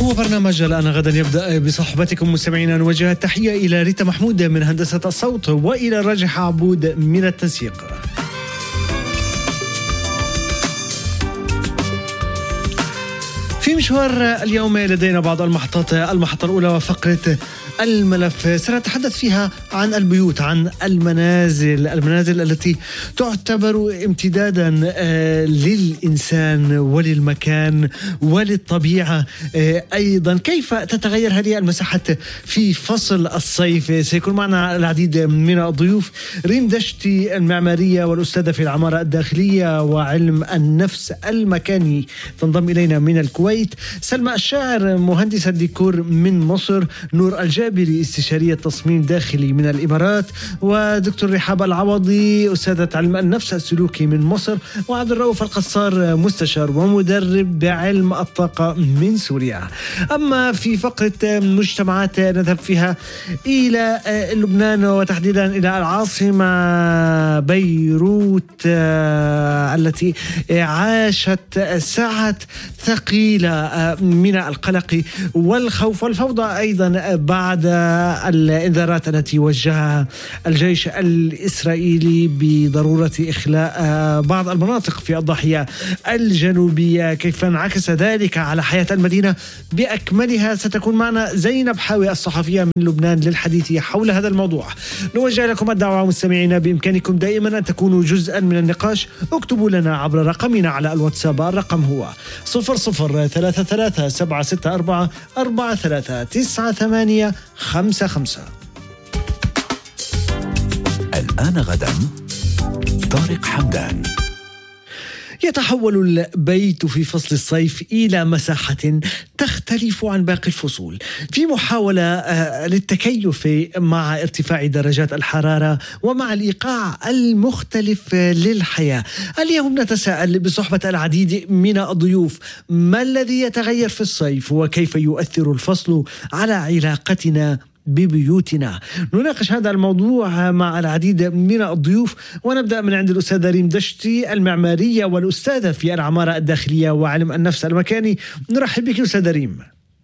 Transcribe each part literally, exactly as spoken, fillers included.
هو برنامج الآن غدا يبدأ بصحبتكم مستمعينا. نوجه التحية إلى ريتا محمود من هندسة الصوت وإلى راجح عبود من التنسيق. في مشوار اليوم لدينا بعض المحطات. المحطة الأولى وفقرة الملف سنتحدث فيها عن البيوت، عن المنازل المنازل التي تعتبر امتدادا للإنسان وللمكان وللطبيعة أيضا. كيف تتغير هذه المساحات في فصل الصيف؟ سيكون معنا العديد من الضيوف. ريم دشتي المعمارية والأستاذة في العمارة الداخلية وعلم النفس المكاني تنضم إلينا من الكويت. سلمى الشاعر مهندسة ديكور من مصر. نور الجابري استشارية تصميم داخلي من الإمارات. ودكتور رحاب العوضي أستاذة علم النفس السلوكي من مصر. وعبد الرؤوف القصار مستشار ومدرب بعلم الطاقة من سوريا. أما في فقرة مجتمعات نذهب فيها إلى لبنان وتحديدا إلى العاصمة بيروت التي عاشت ساعات ثقيلة من القلق والخوف والفوضى أيضا بعد الإنذارات التي وجهها الجيش الإسرائيلي بضرورة إخلاء بعض المناطق في الضاحية الجنوبية. كيف انعكس ذلك على حياة المدينة بأكملها؟ ستكون معنا زينب حاوي الصحفية من لبنان للحديث حول هذا الموضوع. نوجه لكم الدعوة مستمعينا، بإمكانكم دائما أن تكونوا جزءا من النقاش. اكتبوا لنا عبر رقمنا على الواتساب. الرقم هو صفر صفر ثلاثة ثلاثة سبعة ستة أربعة أربعة ثلاثة تسعة ثمانية خمسة خمسة. الآن غدا طارق حمدان. يتحول البيت في فصل الصيف إلى مساحة تختلف عن باقي الفصول في محاولة للتكيف مع ارتفاع درجات الحرارة ومع الإيقاع المختلف للحياة. اليوم نتساءل بصحبة العديد من الضيوف ما الذي يتغير في الصيف وكيف يؤثر الفصل على علاقتنا ببيوتنا. نناقش هذا الموضوع مع العديد من الضيوف، ونبدأ من عند الأستاذة ريم دشتي المعمارية والأستاذة في العمارة الداخلية وعلم النفس المكاني. نرحب بك أستاذة ريم.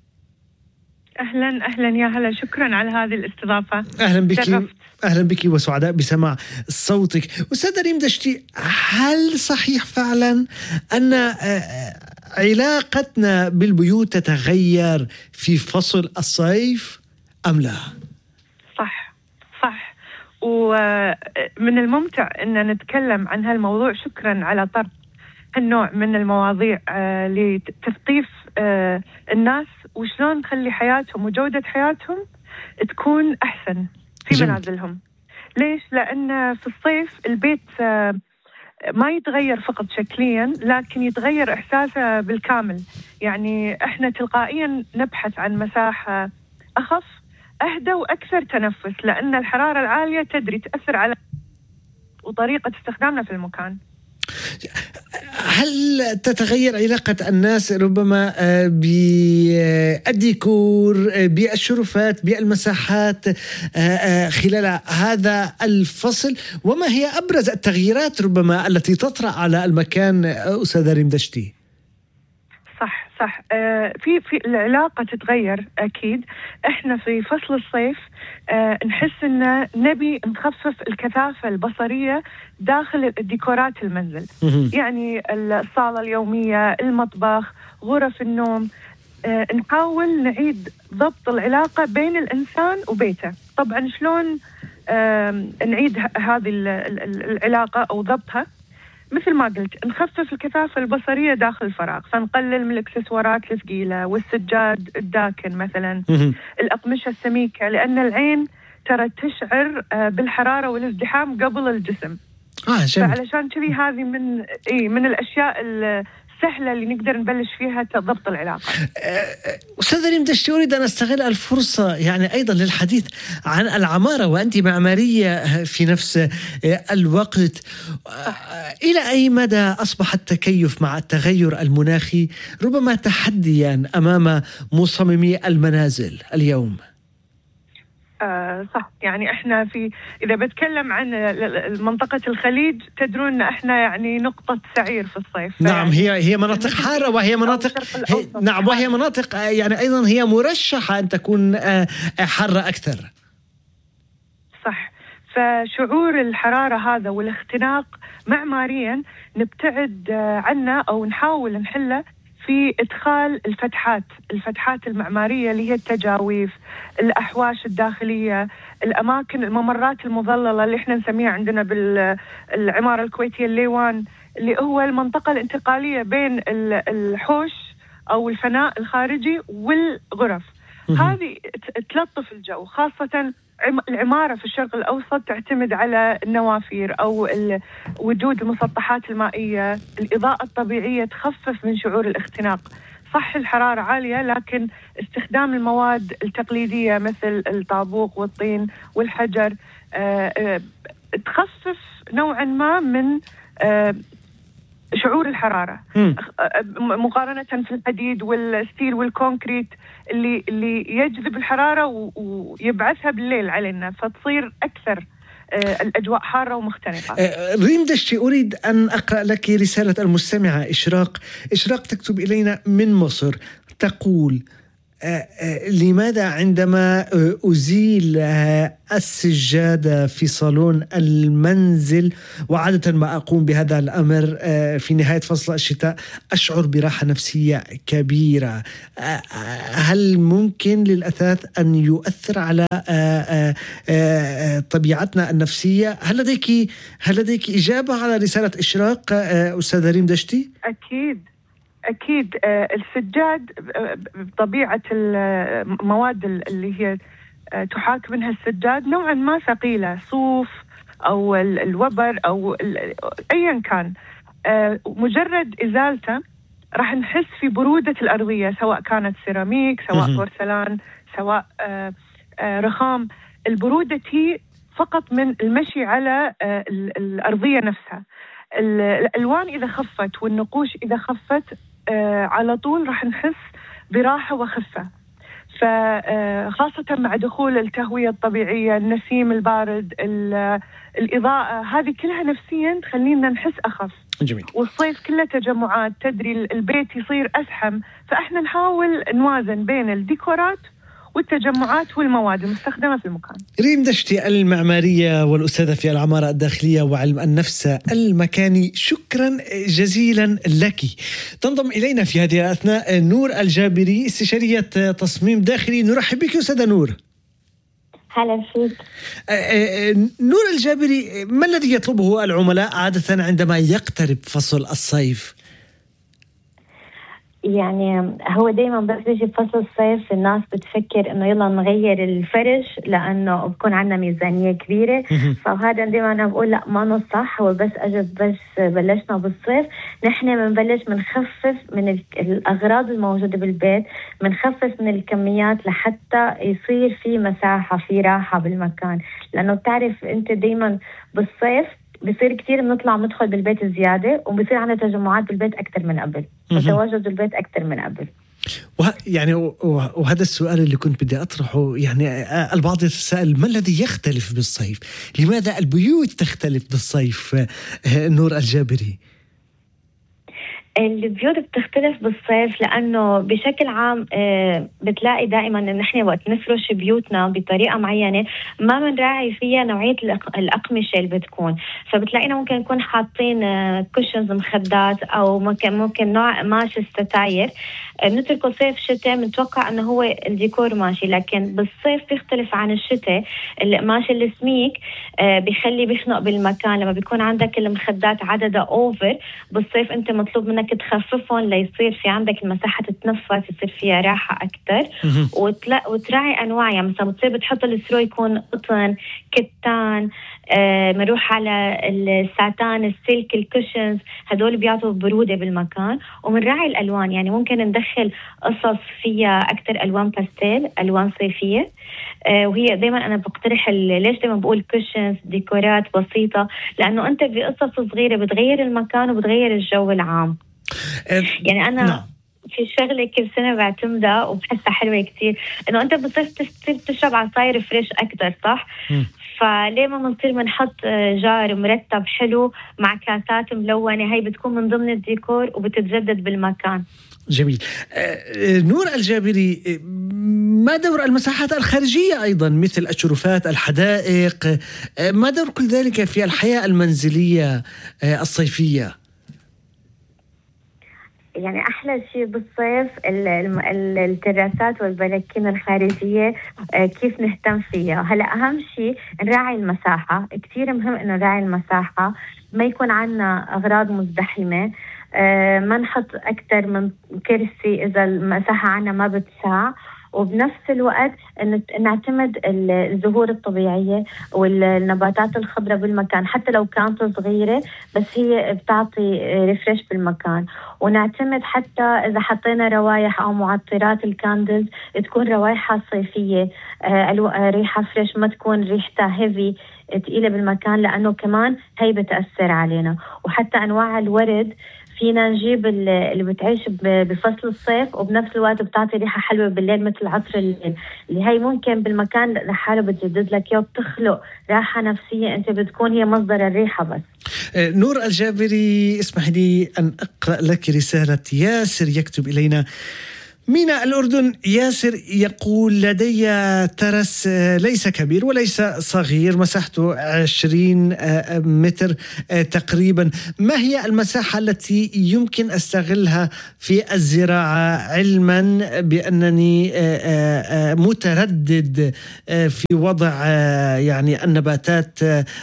أهلا أهلا يا هلا، شكرا على هذه الاستضافة. أهلا بك. أهلا بك وسعداء بسماع صوتك. أستاذة ريم دشتي، هل صحيح فعلا أن علاقتنا بالبيوت تتغير في فصل الصيف أم لا؟ صح صح، ومن الممتع أن نتكلم عن هالموضوع. شكرا على طرح النوع من المواضيع لتثقيف الناس وشلون نخلي حياتهم وجودة حياتهم تكون أحسن في جميل. منازلهم. ليش؟ لأن في الصيف البيت ما يتغير فقط شكليا، لكن يتغير إحساسه بالكامل. يعني إحنا تلقائيا نبحث عن مساحة أخف أهدى وأكثر تنفس، لأن الحرارة العالية تدري تأثر على وطريقة استخدامنا في المكان. هل تتغير علاقة الناس ربما بالديكور، بالشرفات، بالمساحات خلال هذا الفصل؟ وما هي أبرز التغييرات ربما التي تطرأ على المكان أستاذة ريم دشتي؟ صح صح آه في في العلاقة تتغير أكيد. إحنا في فصل الصيف آه نحس إن نبي نخفف الكثافة البصرية داخل ديكورات المنزل. يعني الصالة اليومية، المطبخ، غرف النوم. آه نحاول نعيد ضبط العلاقة بين الإنسان وبيته. طبعا شلون آه نعيد هذه العلاقة أو ضبطها؟ مثل ما قلت، نخفف الكثافة البصرية داخل الفراغ، فنقلل من الإكسسوارات الثقيلة والسجاد الداكن مثلا، الأقمشة السميكة، لأن العين ترى تشعر بالحرارة والازدحام قبل الجسم. آه فعلشان كذي هذه من إيه من الأشياء السهلة اللي نقدر نبلش فيها ضبط العلاقة. أستاذة ريم دشتي، أريد أن أستغل الفرصة يعني أيضا للحديث عن العمارة، وأنت معمارية في نفس الوقت. إلى أي مدى أصبح التكيف مع التغير المناخي ربما تحديا أمام مصممي المنازل اليوم؟ آه صح، يعني احنا في اذا بتكلم عن منطقة الخليج تدرون ان احنا يعني نقطة سعير في الصيف. نعم، هي هي مناطق حارة وهي مناطق هي نعم وهي مناطق يعني ايضا هي مرشحة ان تكون حارة اكثر. صح، فشعور الحرارة هذا والاختناق معماريا نبتعد عنه او نحاول نحله في إدخال الفتحات الفتحات المعمارية اللي هي التجاويف، الأحواش الداخلية، الأماكن الممرات المظللة اللي احنا نسميها عندنا بالعمارة الكويتية الليوان، اللي هو المنطقة الانتقالية بين الحوش أو الفناء الخارجي والغرف. هذه تلطف الجو، خاصة العمارة في الشرق الأوسط تعتمد على النوافير أو وجود المسطحات المائية، الإضاءة الطبيعية تخفف من شعور الاختناق. صح الحرارة عالية، لكن استخدام المواد التقليدية مثل الطابوق والطين والحجر آآ آآ تخفف نوعا ما من شعور الحرارة مقارنة في الحديد والستيل والكونكريت اللي اللي يجذب الحرارة ويبعثها بالليل علينا، فتصير أكثر الأجواء حارة ومختنقة. ريم دشتي، أريد أن أقرأ لك رسالة المستمعة إشراق. إشراق تكتب إلينا من مصر، تقول: لماذا عندما أزيل السجادة في صالون المنزل، وعادة ما أقوم بهذا الأمر في نهاية فصل الشتاء، أشعر براحة نفسية كبيرة؟ هل ممكن للأثاث أن يؤثر على طبيعتنا النفسية؟ هل لديك هل لديك إجابة على رسالة إشراق أستاذة ريم دشتي؟ أكيد أكيد. السجاد بطبيعة المواد اللي هي تحاك منها السجاد نوعا ما ثقيلة، صوف أو الوبر أو أيا كان، مجرد إزالته راح نحس في برودة الأرضية، سواء كانت سيراميك، سواء بورسلان، سواء رخام. البرودة هي فقط من المشي على الأرضية نفسها. الألوان إذا خفت والنقوش إذا خفت آه على طول راح نحس براحة وخفة، فخاصة مع دخول التهوية الطبيعية، النسيم البارد، الإضاءة، هذه كلها نفسيا تخلينا نحس أخف. جميل. والصيف كله تجمعات، تدري البيت يصير أزحم، فإحنا نحاول نوازن بين الديكورات والتجمعات والمواد المستخدمة في المكان. ريم دشتي، المعمارية والأستاذة في العمارة الداخلية وعلم النفس المكاني، شكرا جزيلا لك. تنضم إلينا في هذه الأثناء نور الجابري، استشارية تصميم داخلي. نرحب بك أستاذة نور. هلا فيك. نور الجابري، ما الذي يطلبه العملاء عادة عندما يقترب فصل الصيف؟ يعني هو دايما بس بيجي فصل الصيف الناس بتفكر انه يلا نغير الفرش لانه بكون عندنا ميزانية كبيرة، فهذا دايما انا بقول لا، ما نص صح. هو بس اجى بس بلشنا بالصيف نحن بنبلش بنخفف من الاغراض الموجودة بالبيت، بنخفف من الكميات لحتى يصير في مساحة، في راحة بالمكان. لانه بتعرف انت دايما بالصيف بصير كتير بنطلع ندخل بالبيت زيادة، وبصير عندنا تجمعات بالبيت أكتر من قبل، وتواجد بالبيت أكتر من قبل. وه يعني وهذا السؤال اللي كنت بدي أطرحه، يعني البعض يتساءل: ما الذي يختلف بالصيف؟ لماذا البيوت تختلف بالصيف؟ نور الجابري. البيوت بتختلف بالصيف لأنه بشكل عام بتلاقي دائما إن إحنا وقت نفرش بيوتنا بطريقة معينة ما بنراعي فيها نوعية الأقمشة اللي بتكون، فبتلاقينا ممكن نكون حاطين كوشنز مخدات أو ممكن ممكن نوع ماشي الستاير، نتركه صيف شتاء بنتوقع إنه هو الديكور ماشي. لكن بالصيف بيختلف عن الشتاء، القماش السميك بيخلي بيخنق بالمكان. لما بيكون عندك المخدات عددها أوفر بالصيف أنت مطلوب منك تخففهم ليصير في عندك المساحة تتنفس، يصير فيها راحة أكتر. وتراعي أنواع، يعني مثلا بتصير بتحط الثرو يكون قطن، كتان، آه مروح على الساتان، السلك، الكوشنز، هدول بيعطوا برودة بالمكان. ومنراعي الألوان، يعني ممكن ندخل قصص فيها أكتر ألوان باستيل، ألوان صيفية. آه وهي دايما أنا بقترح ليش دايما بقول كوشنز، ديكورات بسيطة، لأنه أنت بقصص صغيرة بتغير المكان وبتغير الجو العام. يعني أنا نعم. في شغله كل سنه بعتمدها وبحسها حلوه كتير، انه انت بتصير تصير تشرب عصاير فريش اكثر، صح؟ م. فليه ما بنصير بنحط جار مرتب حلو مع كاسات ملونه، هي بتكون من ضمن الديكور وبتتجدد بالمكان. جميل. نور الجابري، ما دور المساحات الخارجية أيضا مثل الشرفات، الحدائق، ما دور كل ذلك في الحياة المنزلية الصيفية؟ يعني أحلى شيء بالصيف التراسات والبلكين الخارجية، كيف نهتم فيها. هلأ أهم شيء نراعي المساحة، كتير مهم إنه نراعي المساحة، ما يكون عنا أغراض مزدحمة، أه ما نحط أكتر من كرسي إذا المساحة عنا ما بتسع، وبنفس الوقت نعتمد الزهور الطبيعية والنباتات الخضراء بالمكان حتى لو كانت صغيرة، بس هي بتعطي ريفريش بالمكان. ونعتمد حتى إذا حطينا روايح أو معطرات الكاندلز تكون روايحها صيفية، أه ريحة فريش، ما تكون ريحتها هيفي تقيلة بالمكان، لأنه كمان هي بتأثر علينا. وحتى أنواع الورد فينا نجيب اللي بتعيش بفصل الصيف وبنفس الوقت بتعطي ريحة حلوة بالليل مثل عطر الليل، اللي هي ممكن بالمكان لحاله بتجدد لك اياه وبتخلق راحة نفسية انت بتكون هي مصدر الريحة. بس نور الجابري، اسمح لي أن أقرأ لك رسالة ياسر يكتب إلينا من الأردن. ياسر يقول: لدي ترس ليس كبير وليس صغير، مساحته عشرين متر تقريبا. ما هي المساحة التي يمكن أستغلها في الزراعة، علما بأنني متردد في وضع يعني النباتات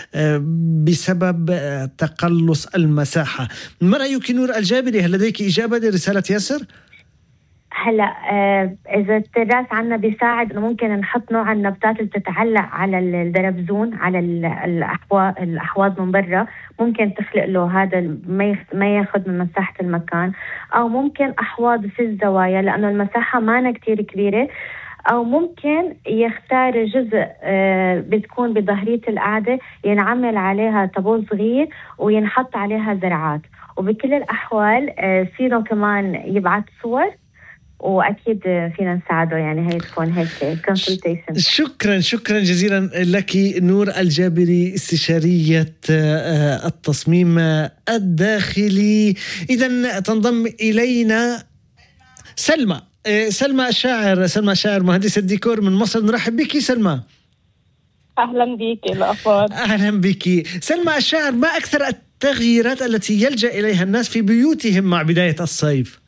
بسبب تقلص المساحة؟ ما رأيك نور الجابري؟ هل لديك إجابة لرسالة ياسر؟ هلا آه اذا التراس عنا بيساعد انه ممكن نحط نوع النباتات اللي بتتعلق على الدربزون على الاحواض الاحواض من برا، ممكن تخلق له هذا ما ياخذ من مساحه المكان، او ممكن احواض في الزوايا لانه المساحه ما كتير كبيره، او ممكن يختار جزء آه بتكون بظهريه القعده ينعمل عليها طابور صغير وينحط عليها زرعات. وبكل الاحوال آه فينا كمان يبعث صور وأكيد فينا نساعده، يعني هي تكون هيك consultation. شكرا شكرا جزيلا لك نور الجابري، استشارية التصميم الداخلي. إذن تنضم إلينا سلمى سلمى الشاعر سلمى الشاعر مهندسة ديكور من مصر. نرحب بك سلمى. أهلا بك. الأخبار؟ أهلا بك سلمى الشاعر. ما أكثر التغييرات التي يلجأ إليها الناس في بيوتهم مع بداية الصيف؟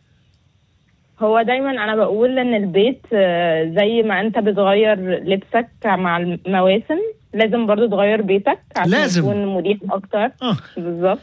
هو دايما انا بقول ان البيت زي ما انت بتغير لبسك مع المواسم لازم برضو تغير بيتك عشان لازم يكون مريح اكتر. اه بالظبط.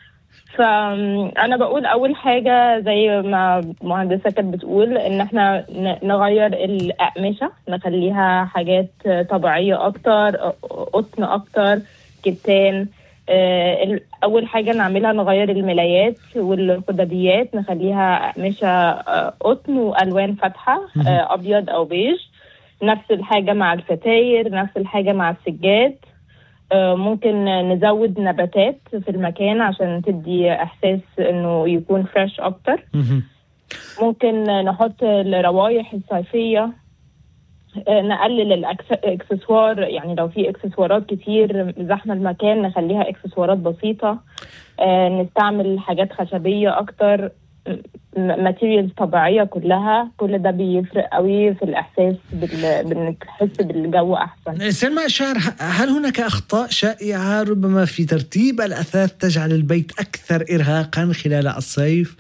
فانا بقول اول حاجه زي ما مهندسه كانت بتقول ان احنا نغير الاقمشه، نخليها حاجات طبيعيه اكتر، قطن اكتر، كتان. آه، أول حاجة نعملها نغير الملايات والخداديات، نخليها أقمشة آه، قطن وألوان فاتحة، آه، أبيض أو بيج. نفس الحاجة مع الستاير، نفس الحاجة مع السجاد. آه، ممكن نزود نباتات في المكان عشان تدي إحساس إنه يكون فريش أكتر. ممكن نحط الروايح الصيفية، نقلل الاكسسوار، يعني لو في اكسسوارات كتير زحمة المكان نخليها اكسسوارات بسيطة. نستعمل حاجات خشبية اكتر، ماتيريالز طبيعية كلها. كل ده بيفرق قوي في الاحساس بنحس بالجو احسن. سلمى الشاعر، هل هناك اخطاء شائعة ربما في ترتيب الاثاث تجعل البيت اكثر ارهاقا خلال الصيف؟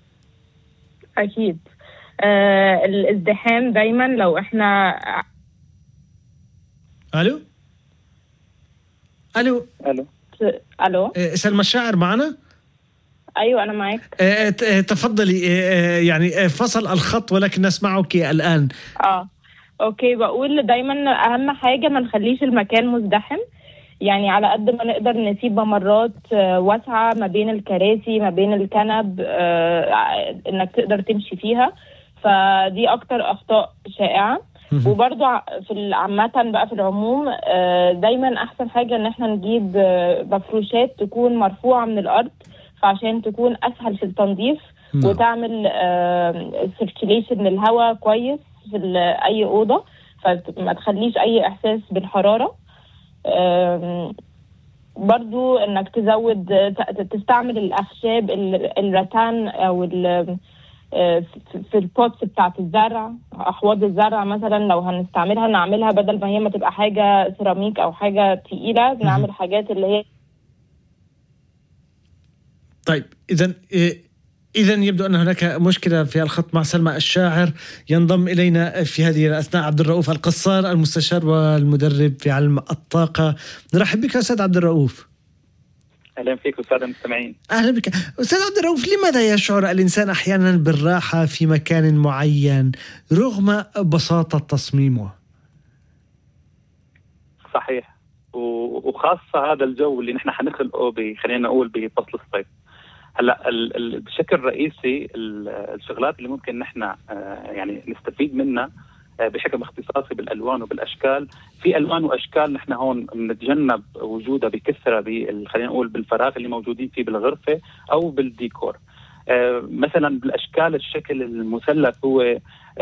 اكيد. آه الازدحام دايما. لو احنا الو الو الو الو سلمى الشاعر معنا؟ ايوه انا معاك. آه تفضلي. آه يعني فصل الخط ولكن نسمعك الان. اه اوكي. بقول دايما اهم حاجه ما نخليش المكان مزدحم، يعني على قد ما نقدر نسيب ممرات واسعه ما بين الكراسي ما بين الكنب، آه انك تقدر تمشي فيها. فدي اكتر اخطاء شائعه. وبرضو في عامه بقى في العموم دايما احسن حاجه ان احنا نجيب مفروشات تكون مرفوعه من الارض، فعشان تكون اسهل في التنظيف م. وتعمل سيركيليشن للهواء كويس في اي اوضه، فما تخليش اي احساس بالحراره. برضو انك تزود تستعمل الاخشاب الرتان او في البوتس بتاعت الزرع، احواض الزرع مثلا لو هنستعملها نعملها بدل ما هي ما تبقى حاجه سيراميك او حاجه تقيله، نعمل حاجات اللي هي. طيب اذا إذا يبدو أن هناك مشكلة في الخط مع سلمى الشاعر. ينضم إلينا في هذه الأثناء عبد الرؤوف القصار، المستشار والمدرب في علم الطاقة. نرحب بك أستاذ عبد الرؤوف. أهلا فيك أستاذ المستمعين. أهلا بك أستاذ عبد الرؤوف. لماذا يشعر الإنسان أحيانا بالراحة في مكان معين رغم بساطة تصميمه؟ صحيح، وخاصة هذا الجو اللي نحن حنخلقه خلينا نقول بفصل الصيف. هلا بشكل رئيسي الشغلات اللي ممكن نحن يعني نستفيد منها بشكل اختصاصي بالالوان وبالاشكال. في الوان واشكال نحن هون بنتجنب وجودها بكثره خلينا نقول بالفراغ اللي موجودين فيه بالغرفه او بالديكور. مثلا بالاشكال الشكل المثلث هو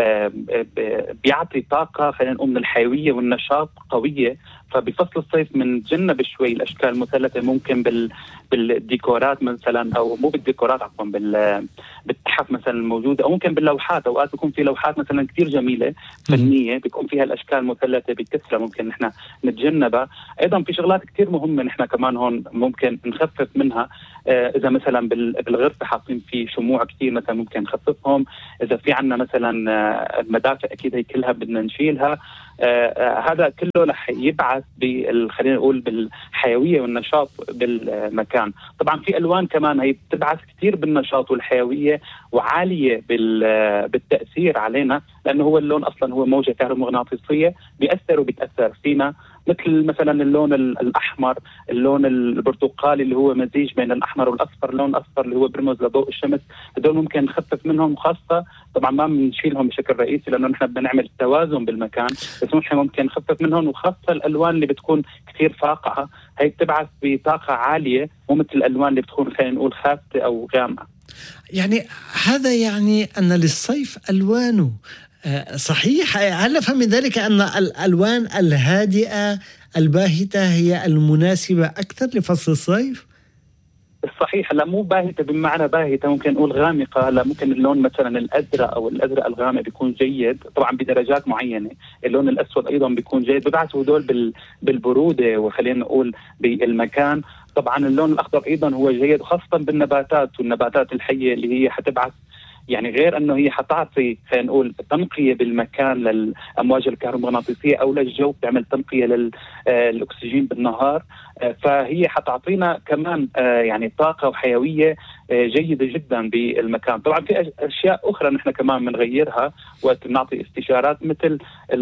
بيعطي طاقه خلينا نقول من الحيويه والنشاط قويه، فبفصل الصيف بنتجنب شوي الاشكال المثلثه. ممكن بال بالديكورات مثلا، او مو بالديكورات عفوا بال بالتحف مثلا الموجوده، او ممكن باللوحات. اوقات بيكون في لوحات مثلا كثير جميله فنيه بيكون فيها الاشكال المثلثه بكثره، ممكن نحن نتجنبها. ايضا في شغلات كثير مهمه نحن كمان هون ممكن نخفف منها. آه اذا مثلا بالغرفه حاطين في شموع كثير مثلا ممكن نخففهم. اذا في عندنا مثلا آه المدافع اكيد هي كلها بدنا نشيلها. آه آه هذا كله رح يبعث خلينا نقول بالحيويه والنشاط بالمكان. طبعا في الوان كمان هي بتبعث كثير بالنشاط والحيويه وعاليه بالتاثير علينا، لانه هو اللون اصلا هو موجه كهرومغناطيسيه بياثر وبيتاثر فينا، مثل مثلا اللون الاحمر، اللون البرتقالي اللي هو مزيج بين الاحمر والاصفر، اللون الاصفر اللي هو برمز لضوء الشمس. هدول ممكن نخفف منهم، خاصه طبعا ما بنشيلهم بشكل رئيسي لانه نحن بدنا نعمل توازن بالمكان، بس نحن ممكن نخفف منهم. وخاصه الالوان اللي بتكون كثير فاقعه هي بتبعث بطاقه عاليه، مو مثل الالوان اللي بتكون خلينا نقول خافتة او غامقه. يعني هذا يعني ان للصيف الوانه صحيح. هل نفهم من ذلك أن الألوان الهادئة الباهتة هي المناسبة أكثر لفصل الصيف؟ صحيح. لا مو باهتة بمعنى باهتة، ممكن نقول غامقة. لا ممكن اللون مثلا الأزرق أو الأزرق الغامق بيكون جيد طبعا بدرجات معينة. اللون الأسود أيضا بيكون جيد، ببعثوا دول بالبرودة وخلينا نقول بالمكان. طبعا اللون الأخضر أيضا هو جيد، خاصة بالنباتات والنباتات الحية اللي هي حتبعث يعني غير أنه هي حتعطي خلينا نقول تنقية بالمكان للأمواج الكهرومغناطيسية أو للجو، تعمل تنقية للأكسجين بالنهار. فهي حتعطينا كمان يعني طاقة وحيوية جيدة جدا بالمكان. طبعا في أشياء أخرى نحن كمان بنغيرها وقت نعطي استشارات، مثل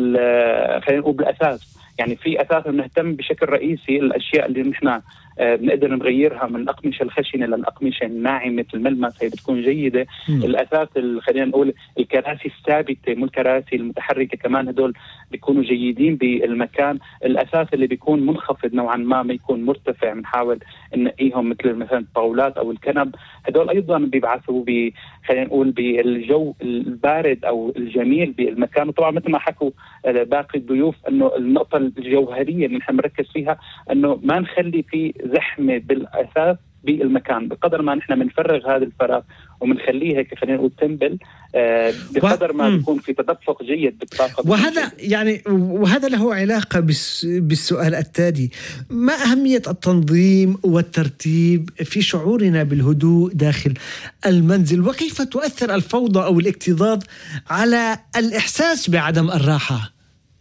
خلينا نقول بالأساس. يعني في أساس نهتم بشكل رئيسي الأشياء اللي نحن بنقدر نغيرها من الأقمشة الخشنة للأقمشة الناعمة الملمس، هي بتكون جيدة. م. الأساس خلينا نقول الكراسي الثابتة مو الكراسي المتحركة، كمان هدول بيكونوا جيدين بالمكان. الأساس اللي بيكون منخفض نوعا ما ما يكون مرتفع، بنحاول نقيهم مثل مثلا الطاولات أو الكنب. هدول أيضا بيبعثوا ب خلينا نقول بالجو البارد أو الجميل بالمكان. وطبعا مثل ما حكوا باقي الضيوف أنه النقطة الجوهرية اللي نحن نركز فيها أنه ما نخلي في زحمة بالأساس بالمكان، بقدر ما نحن بنفرغ هذا الفراغ وبنخليه هيك خلينا نقول تنبل، آه بقدر ما بيكون في تدفق جيد بالطاقة. وهذا يعني وهذا له علاقة بالسؤال التالي: ما أهمية التنظيم والترتيب في شعورنا بالهدوء داخل المنزل، وكيف تؤثر الفوضى أو الاكتظاظ على الإحساس بعدم الراحة؟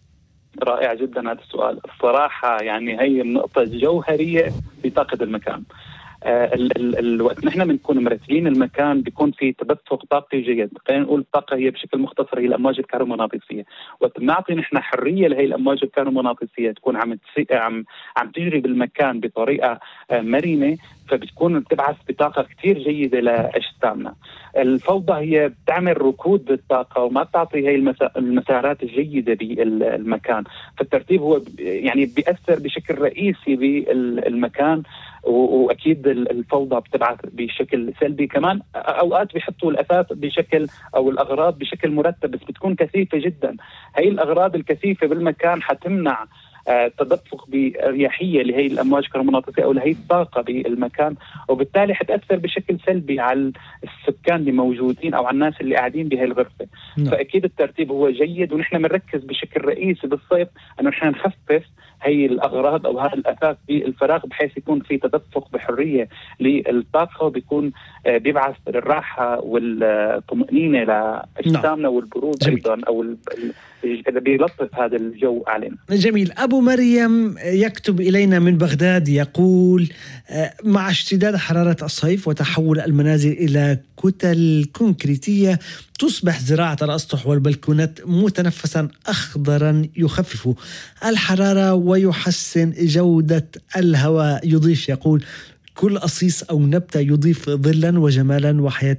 رائع جدا هذا السؤال. الصراحة يعني هي النقطة الجوهرية في طاقة المكان. آه الوقت نحن بنكون مرتبين المكان بيكون في تدفق طاقي جيد. خلينا نقول الطاقة هي بشكل مختصر هي الأمواج الكهرومغناطيسية. وقت بنعطي نحن حرية لهي الأمواج الكهرومغناطيسية تكون عم عم عم تجري بالمكان بطريقة آه مرنة، فبتكون بتبعث بطاقة كتير جيدة لأجسامنا. الفوضى هي بتعمل ركود بالطاقة وما بتعطي هي المسارات الجيدة بالمكان، فالترتيب هو يعني بيأثر بشكل رئيسي بالمكان، وأكيد الفوضى بتبعث بشكل سلبي. كمان أوقات بيحطوا الأثاث بشكل أو الأغراض بشكل مرتب بس بتكون كثيفة جدا. هي الأغراض الكثيفة بالمكان حتمنع تدفق بأريحية لهي الأمواج الكهرومغناطيسية أو لهي الطاقة بالمكان، وبالتالي حتأثر بشكل سلبي على السكان اللي موجودين أو على الناس اللي قاعدين بهي الغرفة. م. فأكيد الترتيب هو جيد، ونحن بنركز بشكل رئيسي بالصيف أنه نحن نخفف هي الأغراض أو هذا الأثاث بالفراغ بحيث يكون في تدفق بحرية للطاقة، وبيكون بيبعث الراحة والطمأنينة لأجسامنا والبرود أيضا أو اللي بيلطف هذا الجو علينا. جميل. أبو مريم يكتب إلينا من بغداد يقول: مع اشتداد حرارة الصيف وتحول المنازل إلى كتل كونكريتية تصبح زراعة الأسطح والبلكونات متنفسا أخضرا يخفف الحرارة ويحسن جودة الهواء. يضيف يقول: كل قصيص أو نبتة يضيف ظلا وجمالا وحياة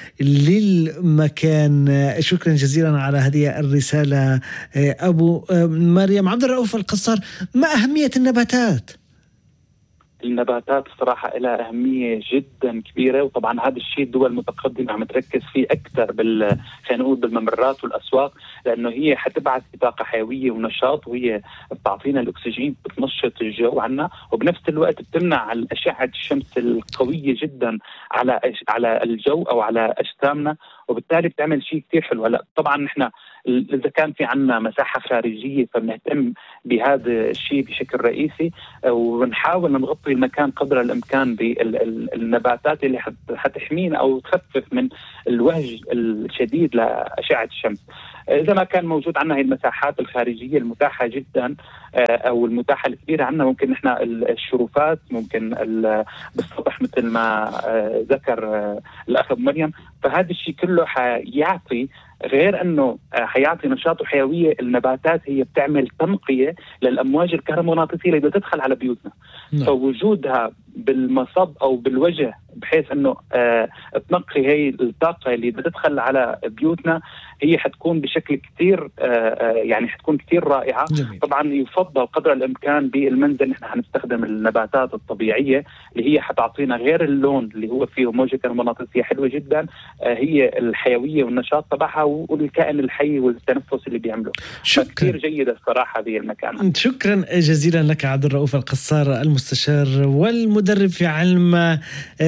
للمكان. شكرا جزيلا على هذه الرسالة أبو مريم. عبد الرؤوف القصار، ما أهمية النباتات؟ النباتات صراحة لها أهمية جدا كبيرة، وطبعا هذا الشيء الدول المتقدمة عم تركز فيه أكثر بال خلينا نقول بالممرات والأسواق، لأنه هي حتبعث بطاقة حيوية ونشاط، وهي بتعطينا الأكسجين، بتنشط الجو عنا، وبنفس الوقت بتمنع الأشعة الشمس القوية جدا على على الجو أو على أجسامنا، وبالتالي بتعمل شيء كتير حلو. هلا طبعا نحن إذا كان في عنا مساحة خارجية فبنهتم بهذا الشيء بشكل رئيسي، ونحاول نغطي المكان قدر الإمكان بالنباتات اللي حتحمينا أو تخفف من الوهج الشديد لأشعة الشمس. إذا ما كان موجود عنا هي المساحات الخارجية المتاحة جدا أو المتاحة الكبيرة عنا، ممكن نحن الشرفات، ممكن بالسطح مثل ما ذكر الأخ مريم، فهذا الشيء كله حيعطي، غير أنه حيعطي نشاط وحيوية. النباتات هي بتعمل تنقية للأمواج الكهرومغناطيسية اللي بدها تدخل على بيوتنا، م. فوجودها بالمصب أو بالوجه بحيث أنه آه تنقي هي الطاقة اللي بدها تدخل على بيوتنا، هي حتكون بشكل كتير آه يعني حتكون كتير رائعة. جميل. طبعا يفضل قدر الإمكان بالمنزل نحن هنستخدم النباتات الطبيعية اللي هي حتعطينا غير اللون اللي هو فيه موجة كهرومغناطيسية حلوة جدا، آه هي الحيوية والنشاط تبعها والكائن الحي والتنفس اللي بيعمله. كثير جيدة الصراحة هذه المكان. شكرا جزيلا لك عبد الرؤوف القصار، المستشار والمدرب في علم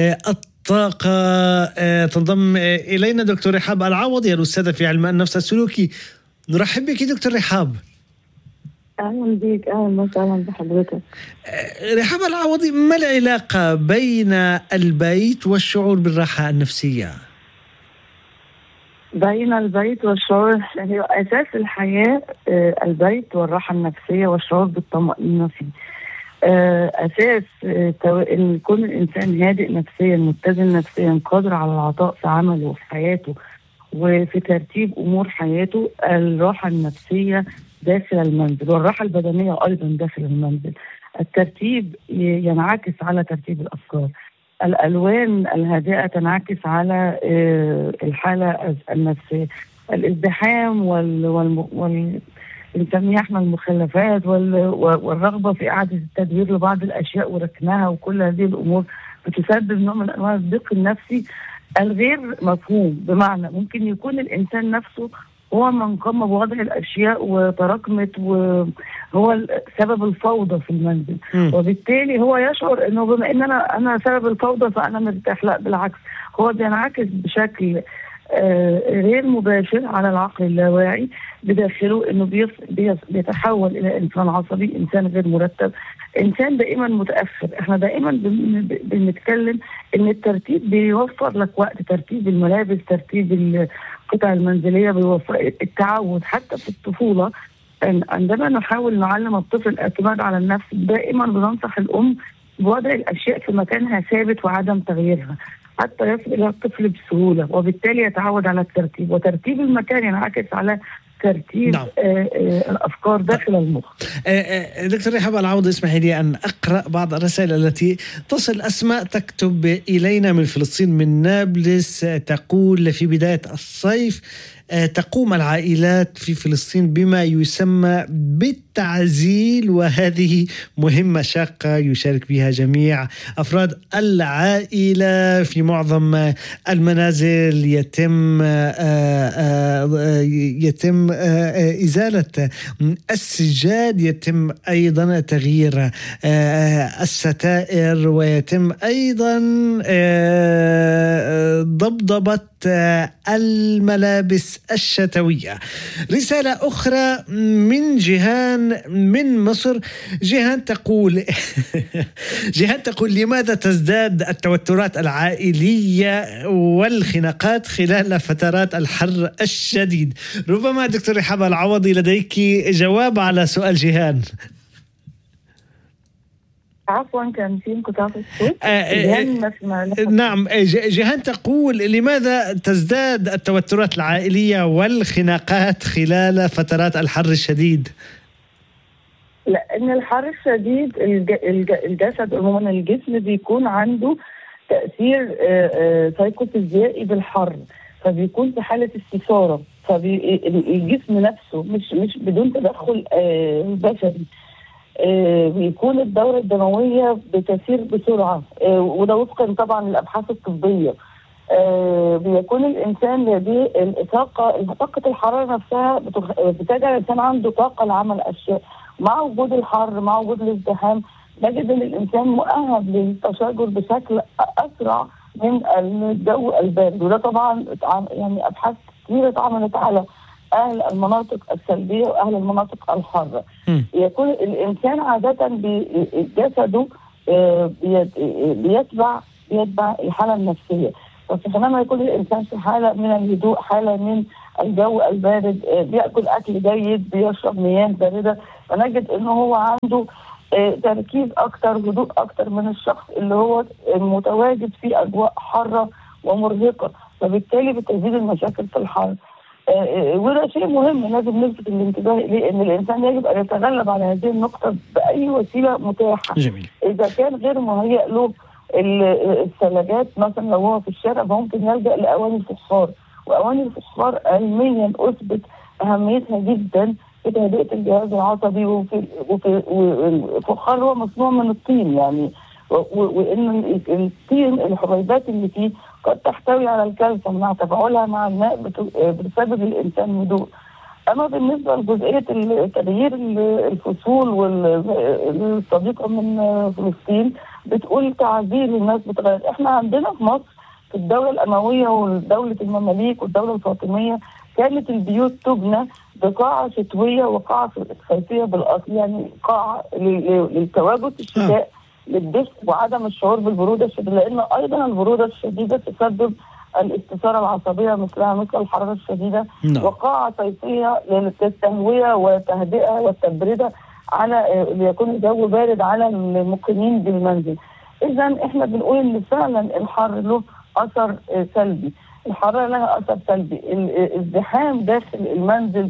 الطاقة. تنضم إلينا دكتور رحاب العوضي، الأستاذة في علم النفس السلوكي. نرحب بك دكتور رحاب. أهلا بك. أهلا وسهلا بحضرتك. رحاب العوضي، ما العلاقة بين البيت والشعور بالراحة النفسية؟ بين البيت والشعور، هي أساس الحياة، البيت والراحة النفسية والشعور بالطمأنينة فيه. أساس أن يكون الإنسان هادئ نفسيا، متزن نفسيا، قادر على العطاء في عمله وفي حياته وفي ترتيب أمور حياته. الراحة النفسية داخل المنزل والراحة البدنية أيضا داخل المنزل. الترتيب ينعكس على ترتيب الأفكار، الألوان الهادئة تنعكس على الحالة النفسية. الازدحام وال, وال... وال... نسميها احنا المخلفات وال... والرغبة في إعادة التدوير لبعض الأشياء وركنها، وكل هذه الأمور بتسبب نوع من أنواع الضيق النفسي الغير مفهوم. بمعنى ممكن يكون الإنسان نفسه هو من قام بوضع الأشياء وتراكمت وهو سبب الفوضى في المنزل، م. وبالتالي هو يشعر أنه بما أن أنا أنا سبب الفوضى فأنا مرتاح. لا، بالعكس، هو بينعكس بشكل آه غير مباشر على العقل اللاواعي بداخله، أنه بيص بيص بيتحول إلى إنسان عصبي، إنسان غير مرتب، إنسان دائما متأخر. إحنا دائما بنتكلم أن الترتيب بيوفر لك وقت، ترتيب الملابس، ترتيب القطع المنزلية بيوفر التعود. حتى في الطفولة عندما نحاول نعلم الطفل الاعتماد على النفس، دائما بننصح الأم بوضع الأشياء في مكانها ثابت وعدم تغييرها حتى يصل إلى الطفل بسهولة، وبالتالي يتعود على الترتيب، وترتيب المكان ينعكس على ترتيب نعم. آآ آآ الأفكار داخل المخ. دكتور رحاب العوضي، اسمحي لي أن أقرأ بعض الرسائل التي تصل. أسماء تكتب إلينا من فلسطين من نابلس، تقول: في بداية الصيف تقوم العائلات في فلسطين بما يسمى بالتعزيل، وهذه مهمة شاقة يشارك بها جميع أفراد العائلة. في معظم المنازل يتم يتم إزالة السجاد، يتم أيضا تغيير الستائر، ويتم أيضا ضبضبة الملابس الشتوية. رسالة أخرى من جيهان من مصر. جيهان تقول جيهان تقول: لماذا تزداد التوترات العائلية والخناقات خلال فترات الحر الشديد؟ ربما دكتور رحاب العوضي لديك جواب على سؤال جيهان. عفوا كان في انقطاع في الصوت. نعم، جيهان تقول: لماذا تزداد التوترات العائلية والخناقات خلال فترات الحر الشديد؟ لأن الحر الشديد الجسد عموما الجسم بيكون عنده تأثير سايكوفيزيائي بالحر، فبيكون في حالة استثارة، فالجسم نفسه مش مش بدون تدخل بشري بيكون الدورة الدموية بتسير بسرعة، وده وفقا طبعا للأبحاث الطبية. بيكون الإنسان لديه الطاقة طاقة الحرارة نفسها بتجعل الإنسان عنده طاقة لعمل أشياء. مع وجود الحر، مع وجود الازدحام، نجد أن الإنسان مؤهب للتشاجر بشكل أسرع من الجو البارد. وده طبعا يعني أبحاث كثيرة اتعملت على أهل المناطق السلبية وأهل المناطق الحارة. يكون الإنسان عادة بجسده بيتبع بيتبع الحالة النفسية، فحينما يكون الإنسان في حالة من الهدوء، حالة من الجو البارد، بيأكل أكل جيد، بيشرب مياه باردة، فنجد إنه هو عنده تركيز أكتر، هدوء أكتر من الشخص اللي هو متواجد في أجواء حارة ومرهقة، فبالتالي بتزيد المشاكل في الحر. وده شيء مهم لازم نلفت الانتباه إليه، ان الانسان يجب ان يتغلب على هذه النقطه باي وسيله متاحه. جميل. اذا كان غير مهيأ له الثلاجات مثلا، لو هو في الشارع ممكن يلجأ لاواني الفخار، واواني الفخار علميا اثبت اهميتها جدا في تهدئه الجهاز العصبي، وفي وفي والفخار هو مصنوع من الطين يعني، وان الطين الحبيبات اللي فيه قد تحتوي على الكالسيوم مع تفاعلها مع الماء بتسبب الانسان هدوء. اما بالنسبه لجزئيه تغيير الفصول والصديقه من فلسطين بتقول تعزيل الناس بتغير. احنا عندنا في مصر في الدوله الامويه ودوله المماليك والدوله الفاطميه كانت البيوت تبنى بقاعه شتويه وقاعه صيفيه بالاصل، يعني قاعه للتواجد في الشتاء للدفء وعدم الشعور بالبروده الشديده، لان ايضا البروده الشديده تسبب الاستثاره العصبيه مثلها مثل الحراره الشديده. no. وقاعه صيفيه للتهويه والتهدئه والتبرده على ليكون الجو بارد على المقيمين بالمنزل. اذا احنا بنقول ان فعلا الحر له اثر سلبي، الحراره لها اثر سلبي، الازدحام داخل المنزل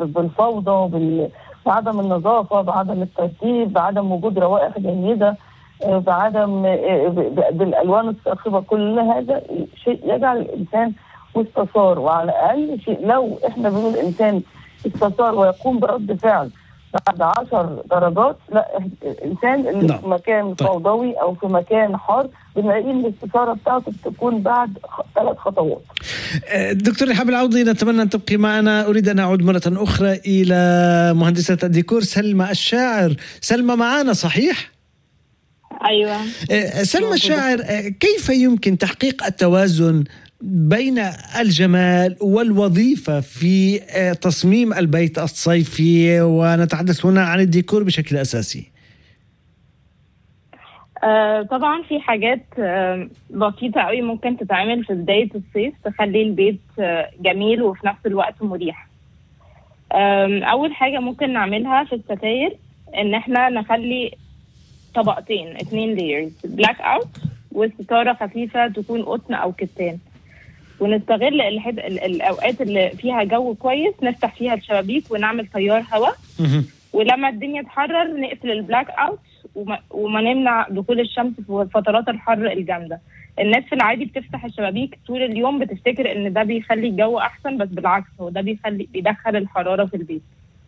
بالفوضى، بعدم النظافه، بعدم الترتيب، بعدم وجود روائح جيده، بعدم بالالوان الصاخبه، كل هذا شيء يجعل الانسان مستثار. وعلى اقل شيء لو احنا بنقول الانسان استثار ويقوم برد فعل بعد عشر درجات، لا الانسان اللي في مكان فوضوي او في مكان حار بنلاقي الاستثاره بتاعته بتكون بعد ثلاث خطوات. دكتور رحاب العوضي، نتمنى ان تبقي معنا. اريد ان اعود مره اخرى الى مهندسه الديكور سلمى الشاعر. سلمى معنا صحيح؟ أيوة. سلمى الشاعر، كيف يمكن تحقيق التوازن بين الجمال والوظيفة في تصميم البيت الصيفي، ونتحدث هنا عن الديكور بشكل أساسي؟ آه طبعا في حاجات آه بسيطة قوي ممكن تتعمل في بداية الصيف تخلي البيت آه جميل وفي نفس الوقت مريح. آه أول حاجة ممكن نعملها في الستاير إن احنا نخلي طبقتين اتنين لايرز بلاك اوت، والستاره خفيفه تكون قطن او كتان. ونستغل الحد... الاوقات اللي فيها جو كويس نفتح فيها الشبابيك ونعمل تيار هواء، ولما الدنيا تحرر نقفل البلاك اوت وما, وما نمنع دخول الشمس في فترات الحر الجامده. الناس في العادي بتفتح الشبابيك طول اليوم بتفتكر ان ده بيخلي الجو احسن، بس بالعكس هو ده بيخلي بيدخل الحراره في البيت.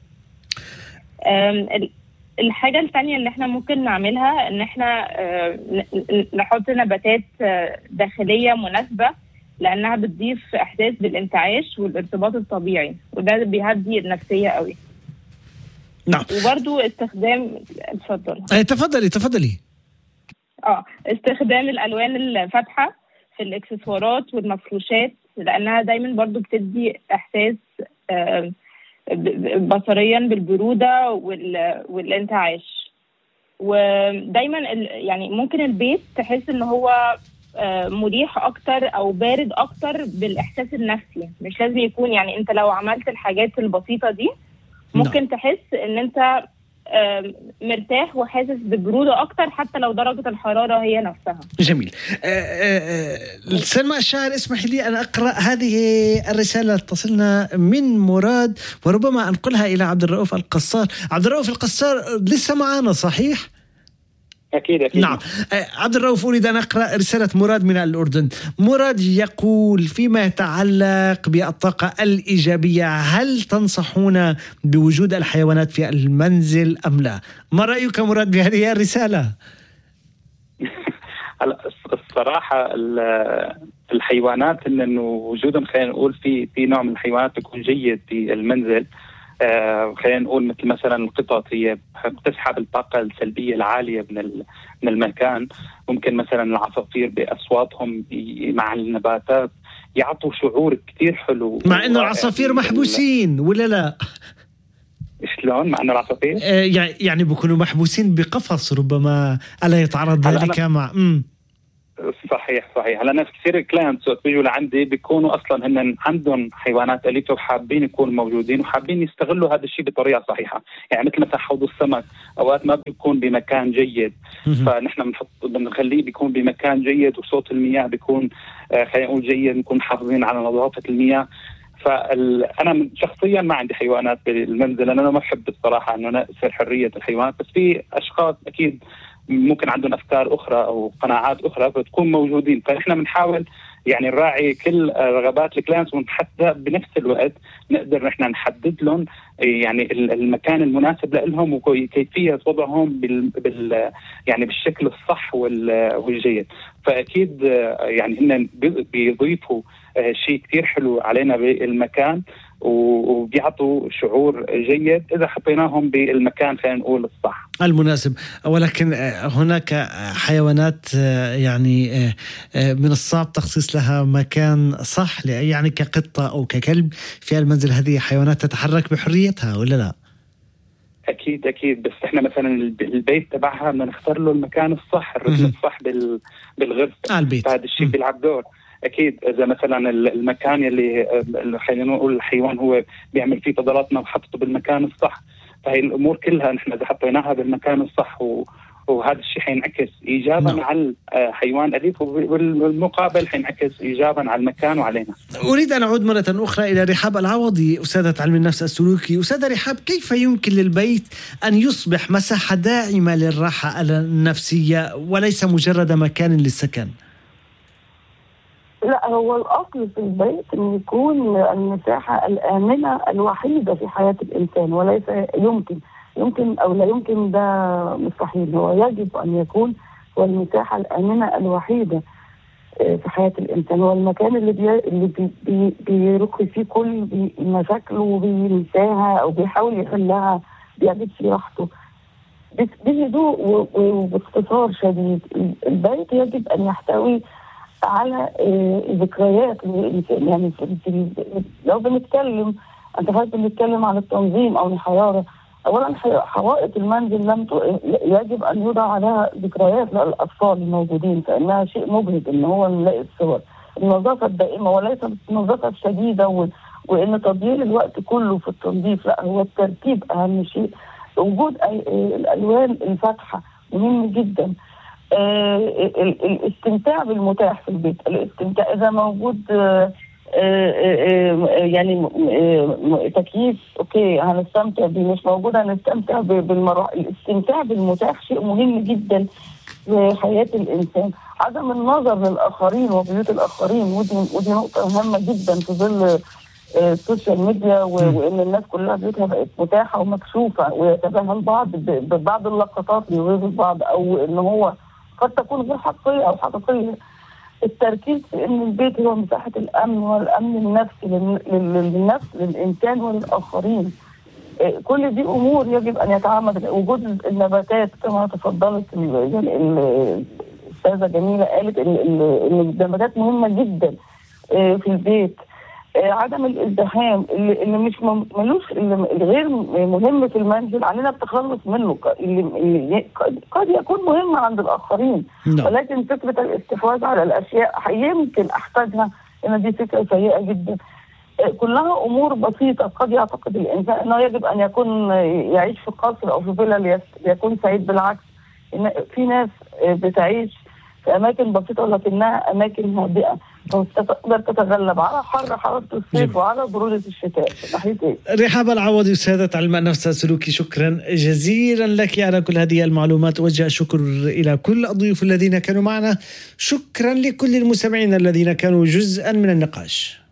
الحاجه الثانيه اللي احنا ممكن نعملها ان احنا نحط نباتات داخليه مناسبه، لانها بتضيف احساس بالانتعاش والارتباط الطبيعي، وده بيهدي النفسيه قوي. نعم. وبرضو استخدام اتفضل ايه تفضلي تفضلي اه استخدام الالوان الفاتحه في الاكسسوارات والمفروشات، لانها دايما برضو بتدي احساس آه بصريا بالبروده والانتعاش. ودايما يعني ممكن البيت تحس ان هو مريح اكتر او بارد اكتر بالاحساس النفسي، مش لازم يكون يعني انت لو عملت الحاجات البسيطه دي ممكن no. تحس ان انت مرتاح وحاسس ببروده اكتر حتى لو درجه الحراره هي نفسها. جميل. سلمى الشاعر، اسمحي لي ان اقرا هذه الرساله تصلنا من مراد، وربما انقلها الى عبد الرؤوف القصار. عبد الرؤوف القصار لسه معنا صحيح؟ أكيد أكيد. نعم. عبد الرؤوف، أريد أن أقرأ رسالة مراد من الأردن. مراد يقول فيما يتعلق بالطاقة الإيجابية، هل تنصحون بوجود الحيوانات في المنزل أم لا؟ ما رأيك مراد بهذه الرسالة؟ الصراحة الحيوانات إنه وجودهم خلينا نقول في في نوع من الحيوانات تكون جيد في المنزل. آه خلينا نقول مثل مثلا القطط، هي بتسحب الطاقة السلبية العالية من من المكان. ممكن مثلا العصافير بأصواتهم مع النباتات يعطوا شعور كتير حلو، مع إنه العصافير محبوسين ولا لا؟ شلون مع إنه العصافير؟ آه يعني بيكونوا محبوسين بقفص، ربما ألا يتعرض ذلك مع مم. صحيح صحيح. هلا ناس كثير كلاينتس بيجوا لعندي بيكونوا اصلا هن عندهم حيوانات اليفه وحابين يكونوا موجودين وحابين يستغلوا هذا الشيء بطريقه صحيحه، يعني مثل مثلا حوض السمك اوقات ما بيكون بمكان جيد، فنحن بنحط بنخليه بيكون بمكان جيد، وصوت المياه بيكون آه خلينا نقول جيد، نكون حافظين على نظافه المياه. فانا شخصيا ما عندي حيوانات بالمنزل، انا ما بحب الصراحه انه نأثر حريه الحيوانات، بس في اشخاص اكيد ممكن عندهم أفكار أخرى أو قناعات أخرى فتكون موجودين. فإحنا بنحاول يعني نراعي كل رغبات الكلاينتس، وحتى بنفس الوقت نقدر نحن نحدد لهم يعني المكان المناسب لهم وكيفية وضعهم بال, بال يعني بالشكل الصح والجيد. فأكيد يعني هن بيضيفوا شيء كتير حلو علينا بالمكان وبيعطوا شعور جيد إذا حطيناهم بالمكان خلينا نقول الصح المناسب. ولكن هناك حيوانات يعني من الصعب تخصيص لها مكان صح، يعني كقطة أو ككلب في المنزل، هذه حيوانات تتحرك بحريتها ولا لا؟ أكيد أكيد، بس إحنا مثلا البيت تبعها بدنا نختار له المكان الصح، الركن الصح بالغرفة. آه البيت. فهذا الشيء بيلعب دور. أكيد إذا مثلا المكان اللي خلينا نقول الحيوان هو بيعمل فيه فضلاتنا وحطه بالمكان الصح، فهي الأمور كلها نحن إذا حطيناها بالمكان الصح و... وهذا الشيء حينعكس إيجابا no. على الحيوان أليف، والمقابل حينعكس إيجابا على المكان وعلينا. أريد أن أعود مرة أخرى إلى رحاب العوضي، أستاذة علم النفس السلوكي. أستاذة رحاب، كيف يمكن للبيت أن يصبح مساحة داعمة للراحة النفسية وليس مجرد مكان للسكن؟ لا، هو الأصل في البيت أن يكون المساحة الآمنة الوحيدة في حياة الإنسان، وليس يمكن يمكن أو لا يمكن، ده مستحيل. هو يجب أن يكون هو المساحة الآمنة الوحيدة في حياة الإنسان، هو المكان اللي بي اللي بي بي بيرقي فيه كل مشاكله وبينساها أو بيحاول يحلها، بيجد فيه راحته بهدوء وباختصار شديد. البيت يجب أن يحتوي على ذكريات، يعني لو بنتكلم أنت فاهم بنتكلم عن التنظيم أو الحرارة، أولا حوائط المنزل لم يجب أن يوضع عليها ذكريات للأطفال الموجودين، فإنها شيء مبهج إن هو نلاقي الصور. النظافة الدائمة وليس النظافة الشديدة و... وإن تضييع الوقت كله في التنظيف، لا، هو الترتيب أهم شيء. وجود الألوان الفاتحة مهم جدا. آه الاستمتاع بالمتاح في البيت، الاستمتاع إذا موجود آه آه آه يعني آه تكييف أوكي هنستمتع بيه، مش موجود هنستمتع بالمروحة. الاستمتاع بالمتاح شيء مهم جدا في حياة الإنسان. عدم النظر للآخرين وبيوت الآخرين، ودي, ودي نقطة مهمة جدا في ظل السوشيال ميديا، وان الناس كلها بيوتها بقت متاحه ومكشوفه، ويتباهى البعض ببعض اللقطات ليغيظ البعض، او ان هو قد تكون غير حقيقيه او حقيقيه. التركيز في ان البيت هو مساحه الامن والامن النفسي للنفس للانسان وللاخرين. كل دي امور يجب ان يتعامد. وجود النباتات كما تفضلت الاستاذه جميله قالت ان النباتات مهمه جدا في البيت. عدم الازدحام اللي, اللي مش ملوش اللي غير مهم في المنزل علينا التخلص منه، اللي, اللي قد يكون مهم عند الاخرين. no. ولكن فكره الاستحواذ على الاشياء يمكن احتاجها، ان دي فكره سيئه جدا. كلها امور بسيطه. قد يعتقد الانسان انه يجب ان يكون يعيش في قصر او في فيلا ليكون سعيد. بالعكس، إن في ناس بتعيش في اماكن بسيطه ولكنها اماكن هادئه، تقدر تتغلب على حر حراره الصيف وعلى بروده الشتاء. ناحيتين. رحاب العوضي، أستاذة علم النفس السلوكي، شكرا جزيلا لك على كل هذه المعلومات. وجه شكر إلى كل الضيوف الذين كانوا معنا. شكرا لكل المستمعين الذين كانوا جزءا من النقاش.